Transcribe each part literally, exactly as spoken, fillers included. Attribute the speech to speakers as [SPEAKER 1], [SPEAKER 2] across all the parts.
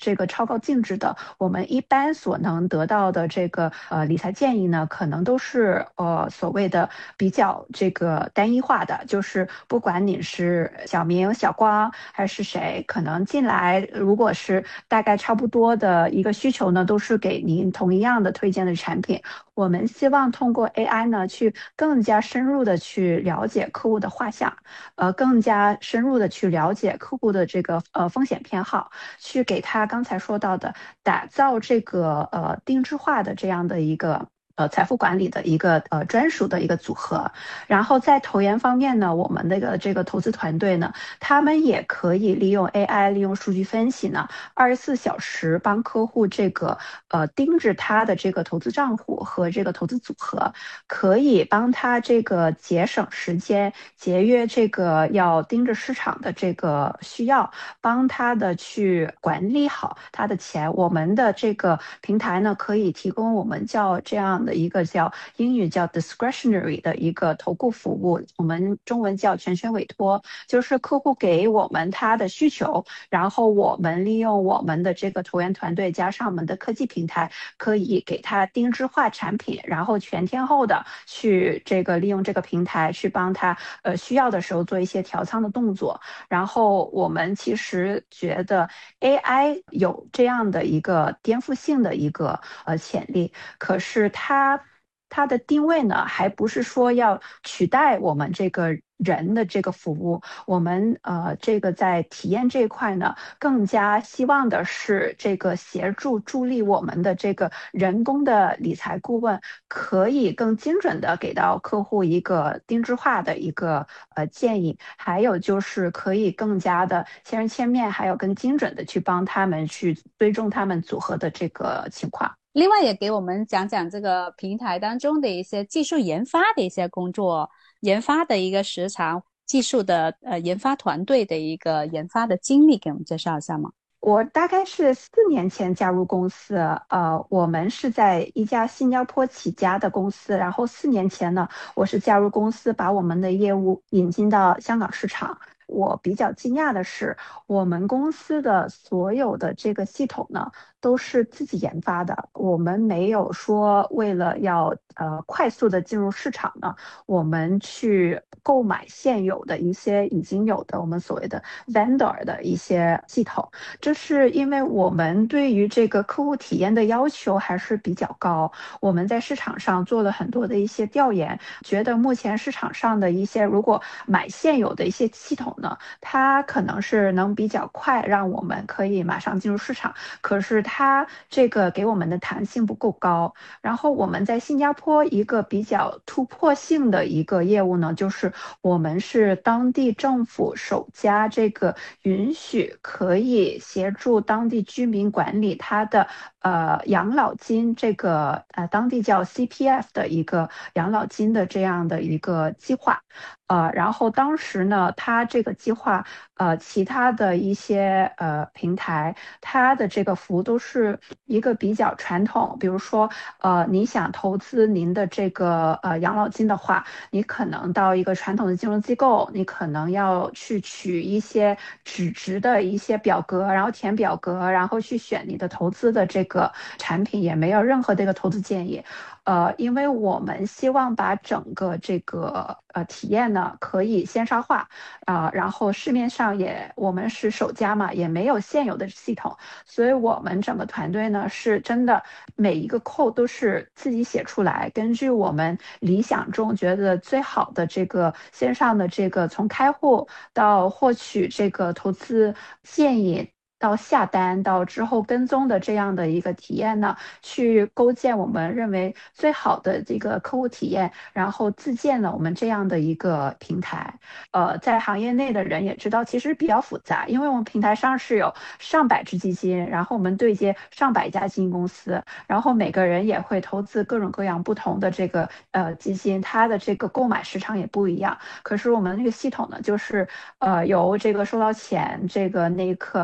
[SPEAKER 1] 这个超高净值的，我们一般所能得到的这个呃理财建议呢，可能都是呃所谓的比较这个单一化的，就是不管你是小明、小光还是谁，可能进来如果是大概差不多的一个需求呢，都是给您同一样的推荐的产品。我们希望通过 A I 呢，去更加深入的去了解客户的画像，呃，更加深入的去了解客户的这个呃风险偏好，去给他刚才说到的打造这个呃定制化的这样的一个。呃，财富管理的一个呃专属的一个组合，然后在投研方面呢，我们那个这个投资团队呢，他们也可以利用 A I，利用数据分析呢，二十四小时帮客户这个呃盯着他的这个投资账户和这个投资组合，可以帮他这个节省时间，节约这个要盯着市场的这个需要，帮他的去管理好他的钱。我们的这个平台呢，可以提供我们叫这样的一个叫英语叫 discretionary 的一个投顾服务，我们中文叫全权委托，就是客户给我们他的需求，然后我们利用我们的这个投研团队加上我们的科技平台，可以给他定制化产品，然后全天候的去这个利用这个平台去帮他呃需要的时候做一些调仓的动作。然后我们其实觉得 A I 有这样的一个颠覆性的一个呃潜力，可是它它的定位呢，还不是说要取代我们这个人的这个服务。我们呃这个在体验这一块呢，更加希望的是这个协助助力我们的这个人工的理财顾问，可以更精准的给到客户一个定制化的一个呃建议，还有就是可以更加的千人千面，还有更精准的去帮他们去追踪他们组合的这个情况。
[SPEAKER 2] 另外也给我们讲讲这个平台当中的一些技术研发的一些工作，研发的一个时长，技术的呃研发团队的一个研发的经历，给我们介绍一下吗？
[SPEAKER 1] 我大概是四年前加入公司，呃，我们是在一家新加坡起家的公司，然后四年前呢，我是加入公司，把我们的业务引进到香港市场。我比较惊讶的是，我们公司的所有的这个系统呢，都是自己研发的。我们没有说为了要呃快速的进入市场呢，我们去购买现有的一些已经有的我们所谓的 vendor 的一些系统。这是因为我们对于这个客户体验的要求还是比较高。我们在市场上做了很多的一些调研，觉得目前市场上的一些如果买现有的一些系统呢，它可能是能比较快让我们可以马上进入市场，可是它这个给我们的弹性不够高。然后我们在新加坡一个比较突破性的一个业务呢，就是我们是当地政府首家这个允许可以协助当地居民管理他的呃养老金，这个呃当地叫 C P F 的一个养老金的这样的一个计划。呃，然后当时呢，它这个计划，呃，其他的一些呃平台，它的这个服务都是一个比较传统，比如说，呃，你想投资您的这个呃养老金的话，你可能到一个传统的金融机构，你可能要去取一些纸质的一些表格，然后填表格，然后去选你的投资的这个产品，也没有任何的一个投资建议。呃，因为我们希望把整个这个呃体验呢可以线上化，啊、然后市面上也我们是首家嘛，也没有现有的系统，所以我们整个团队呢是真的每一个 code 都是自己写出来，根据我们理想中觉得最好的这个线上的这个从开户到获取这个投资建议。到下单到之后跟踪的这样的一个体验呢，去构建我们认为最好的这个客户体验，然后自建了我们这样的一个平台。呃，在行业内的人也知道，其实比较复杂，因为我们平台上是有上百只基金，然后我们对接上百家基金公司，然后每个人也会投资各种各样不同的这个呃基金，它的这个购买时长也不一样。可是我们那个系统呢，就是呃由这个收到钱这个那一刻，这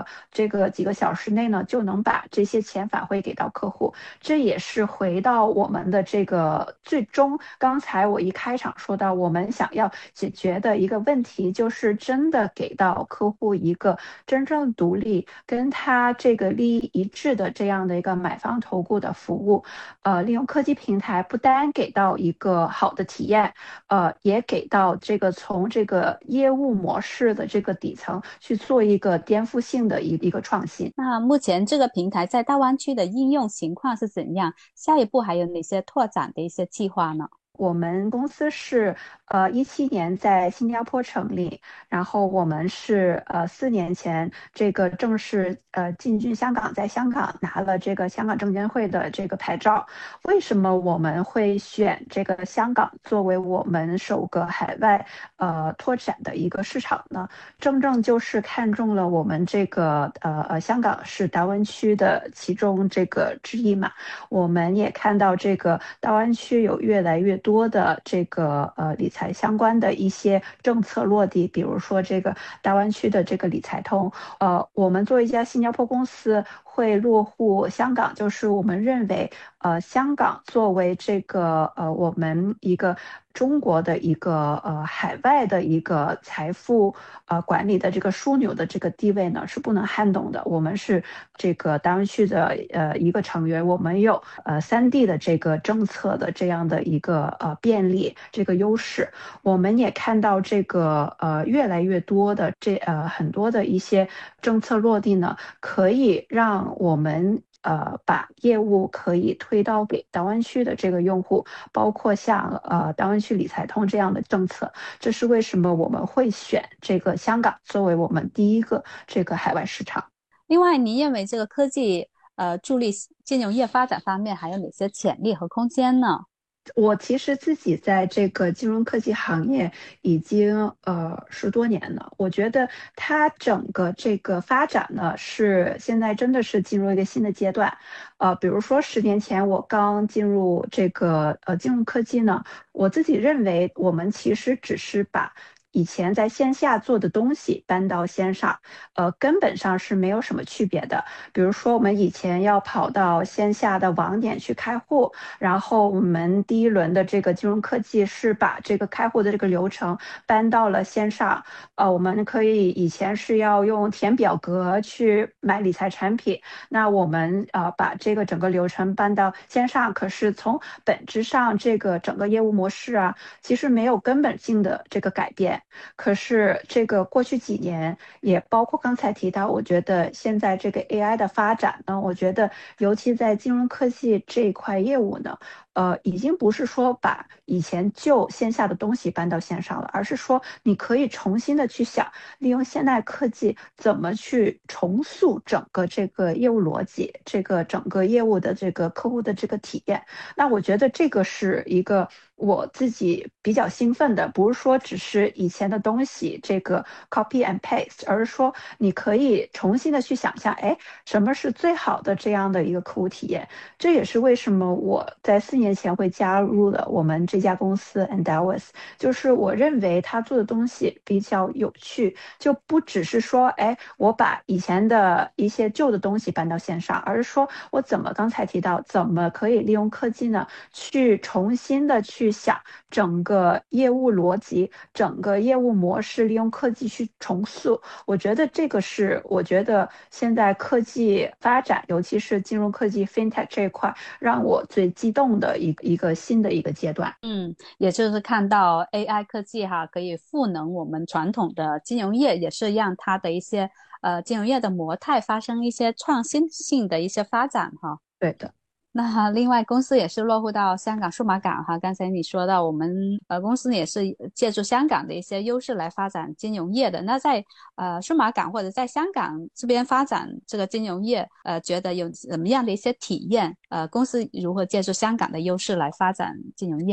[SPEAKER 1] 个几个小时内呢，就能把这些钱返回给到客户。这也是回到我们的这个最终，刚才我一开场说到，我们想要解决的一个问题，就是真的给到客户一个真正独立、跟他这个利益一致的这样的一个买方投顾的服务。呃，利用科技平台，不单给到一个好的体验，呃，也给到这个从这个业务模式的这个底层去做一个颠覆性的一一个创新。
[SPEAKER 2] 那目前这个平台在大湾区的应用情况是怎样？下一步还有哪些拓展的一些计划呢？
[SPEAKER 1] 我们公司是呃一七年在新加坡成立，然后我们是呃四年前这个正式呃进军香港，在香港拿了这个香港证监会的这个牌照。为什么我们会选这个香港作为我们首个海外呃拓展的一个市场呢？正正就是看中了我们这个呃呃香港是大湾区的其中这个之一嘛。我们也看到这个大湾区有越来越多的这个呃理财相关的一些政策落地，比如说这个大湾区的这个理财通。呃，我们作为一家新加坡公司会落户香港，就是我们认为呃香港作为这个呃我们一个中国的一个呃海外的一个财富呃管理的这个枢纽的这个地位呢是不能撼动的。我们是这个大湾区的呃一个成员，我们有呃三 D 的这个政策的这样的一个呃便利这个优势。我们也看到这个呃越来越多的这呃很多的一些政策落地呢，可以让我们呃把业务可以推到给大湾区的这个用户，包括像呃大湾区理财通这样的政策。这是为什么我们会选这个香港作为我们第一个这个海外市场。
[SPEAKER 2] 另外，您认为这个科技呃助力金融业发展方面还有哪些潜力和空间呢？
[SPEAKER 1] 我其实自己在这个金融科技行业已经呃十多年了，我觉得它整个这个发展呢是现在真的是进入一个新的阶段。呃，比如说十年前我刚进入这个呃金融科技呢，我自己认为我们其实只是把以前在线下做的东西搬到线上，呃，根本上是没有什么区别的。比如说，我们以前要跑到线下的网点去开户，然后我们第一轮的这个金融科技是把这个开户的这个流程搬到了线上。呃，我们可以以前是要用填表格去买理财产品，那我们呃把这个整个流程搬到线上，可是从本质上这个整个业务模式啊，其实没有根本性的这个改变。可是这个过去几年，也包括刚才提到，我觉得现在这个 A I 的发展呢，我觉得尤其在金融科技这一块业务呢，呃，已经不是说把以前旧线下的东西搬到线上了，而是说你可以重新的去想，利用现代科技怎么去重塑整个这个业务逻辑，这个整个业务的这个客户的这个体验。那我觉得这个是一个我自己比较兴奋的，不是说只是以前的东西这个 copy and paste，而是说你可以重新的去想象，哎，什么是最好的这样的一个客户体验。这也是为什么我在四年前会加入了我们这家公司 Endowus，就是我认为他做的东西比较有趣，就不只是说，哎，我把以前的一些旧的东西搬到线上，而是说我怎么刚才提到，怎么可以利用科技呢，去重新的去想整个业务逻辑、整个业务模式，利用科技去重塑。我觉得这个是我觉得现在科技发展，尤其是金融科技 FinTech 这一块，让我最激动的一个一个新的一个阶段。
[SPEAKER 2] 嗯，也就是看到 A I 科技哈，可以赋能我们传统的金融业，也是让它的一些呃金融业的模态发生一些创新性的一些发展哈。
[SPEAKER 1] 对的。
[SPEAKER 2] 那另外，公司也是落户到香港数码港哈。刚才你说到，我们呃公司也是借助香港的一些优势来发展金融业的。那在呃数码港或者在香港这边发展这个金融业，呃，觉得有怎么样的一些体验？呃，公司如何借助香港的优势来发展金融业呢？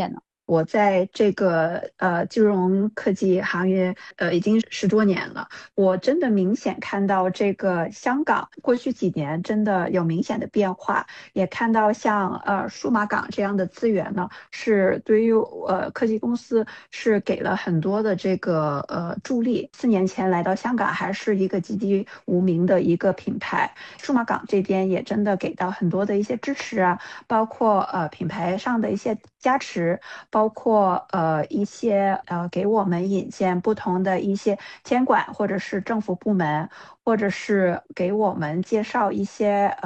[SPEAKER 1] 我在这个呃金融科技行业呃已经十多年了，我真的明显看到这个香港过去几年真的有明显的变化，也看到像呃数码港这样的资源呢，是对于呃科技公司是给了很多的这个呃助力。四年前来到香港还是一个籍籍无名的一个品牌，数码港这边也真的给到很多的一些支持啊，包括呃品牌上的一些加持，包括呃一些呃给我们引荐不同的一些监管或者是政府部门，或者是给我们介绍一些。